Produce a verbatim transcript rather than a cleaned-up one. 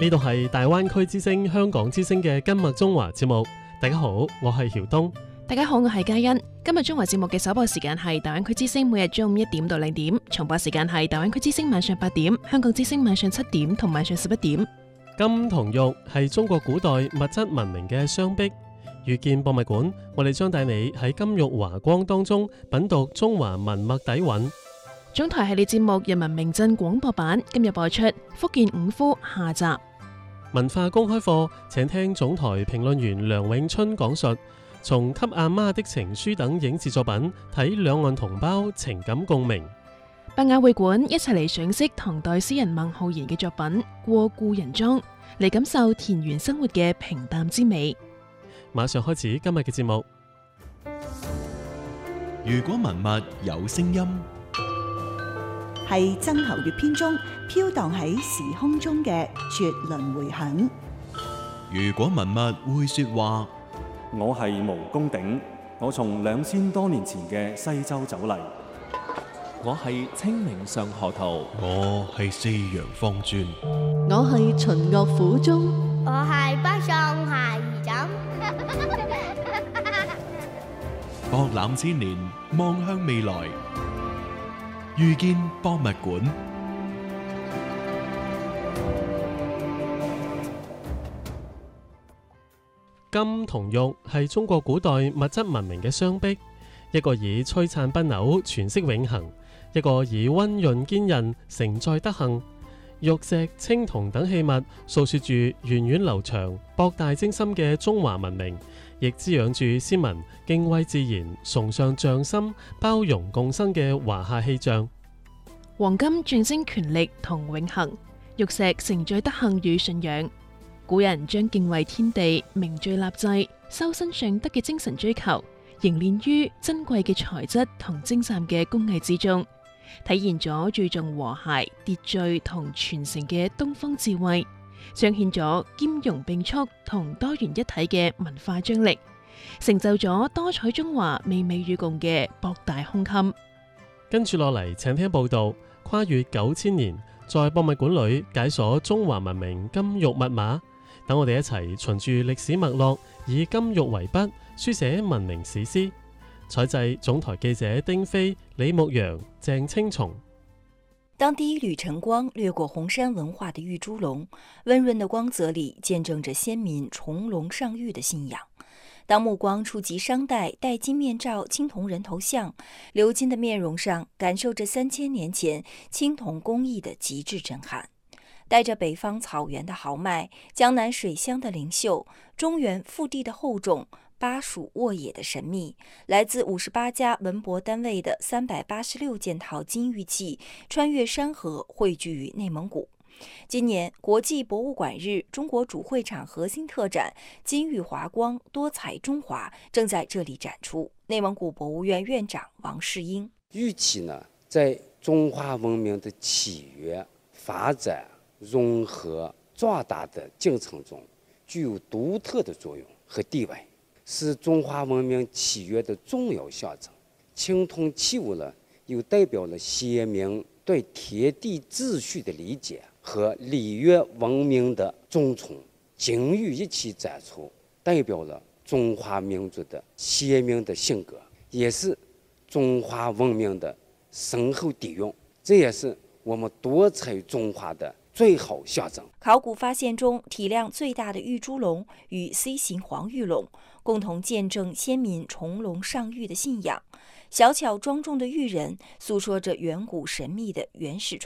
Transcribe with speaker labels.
Speaker 1: 呢度係大灣區之聲香港之聲嘅今日中華節目。大家好，我係曉東。
Speaker 2: 大家好，我係嘉欣。今日中華節目嘅首播時間係大灣區之聲，每日中午一點到兩點；重播時間係大灣區之聲晚上八點、香港之聲晚上七點同晚上十一點。
Speaker 1: 金同玉係中國古代物質文明嘅雙璧。遇見博物館，我哋將帶你喺金玉華光當中品讀中華文脈底蘊。
Speaker 2: 總台系列節目《人民名鎮》廣播版今日播出福建五夫下集。
Speaker 1: 文化公開課，請聽總台評論員梁永春講述從給阿媽的情書等影視作品睇兩岸同胞情感共鳴。
Speaker 2: 百雅會館一齊嚟賞識唐代詩人孟浩然嘅作品《過故人莊》，嚟感受田園生活嘅平淡之美。
Speaker 1: 馬上開始今日嘅節目。
Speaker 3: 如果文物有聲音，
Speaker 4: 係曾侯乙編中飄蕩喺時空中嘅絕倫迴響。
Speaker 3: 如果文物會說話，
Speaker 5: 我係毛公鼎，我從兩千多年前嘅西周走嚟。
Speaker 6: 我係清明上河圖，
Speaker 3: 我係四陽方尊，
Speaker 7: 我係秦樂府中，
Speaker 8: 我係北宋孩兒枕。
Speaker 3: 博覽千年，望向未來，遇見博物館。
Speaker 1: 金同玉係中國古代物質文明嘅雙璧，一個以璀璨不朽詮釋永恆，一個以溫潤堅韌承載德行。玉石、青銅等器物訴說住源遠流長、博大精深嘅中華文明，亦滋養住先民敬畏自然、崇尚匠心、包容共生嘅華夏氣象。
Speaker 2: 黃金象徵權力同永恆，玉石承載德行與信仰。古人將敬畏天地、明罪立制、修身上德嘅精神追求，凝練於珍貴嘅材質同精湛嘅工藝之中，體現咗注重和諧、秩序同傳承嘅東方智慧，彰顯咗兼容並蓄同多元一體嘅文化張力，成就咗多彩中華美美與共嘅博大胸襟。
Speaker 1: 跟住落嚟，請聽報道，跨越九千年，在博物館裏解鎖中華文明金玉密碼。等我哋一齊循住歷史脈絡，以金玉為筆，書寫文明史詩。採製總台記者丁飛、李牧陽、鄭青松。
Speaker 9: 當第一縷晨光掠過紅山文化的玉豬籠，溫潤的光澤裡見證着先民重龍上玉的信仰。當目光觸及商代戴金面罩青銅人頭像，鎏金的面容上感受着三千年前青銅工藝的極致震撼。帶着北方草原的豪邁，江南水鄉的靈秀，中原腹地的厚重，巴蜀沃野的神秘，來自五十八家文博單位的三百八十六件套金玉器，穿越山河，匯聚於內蒙古。今年國際博物館日，中國主會場核心特展“金玉華光，多彩中華”正在這裡展出。內蒙古博物院院長王世英：
Speaker 10: 玉器呢，在中華文明的起源、發展、融合壯大的進程中，具有獨特的作用和地位，是中華文明起源的重要象徵。青銅器物呢，又代表了先民對天地秩序的理解和禮樂文明的尊崇。金玉一起展出，代表了中華民族的先民的性格，也是中華文明的深厚底蘊。這也是我們多彩中華的最好象徵。
Speaker 9: 考古發現中體量最大的玉豬籠與 C 型黃玉籠，共同見證先民重龍上玉的信仰。小巧莊重的玉人訴說着遠古神秘的原始傳